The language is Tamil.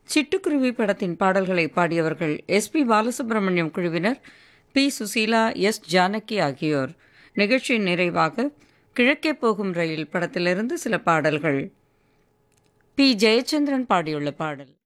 சிட்டுக்குருவி படத்தின் பாடல்களை பாடியவர்கள் எஸ்.பி. பாலசுப்ரமணியம் குழுவினர், பி. சுசீலா, எஸ். ஜானகி ஆகியோர். நிகழ்ச்சியின் நிறைவாக கிழக்கே போகும் ரயில் படத்திலிருந்து சில பாடல்கள். பி. ஜெயச்சந்திரன் பாடியுள்ள பாடல்.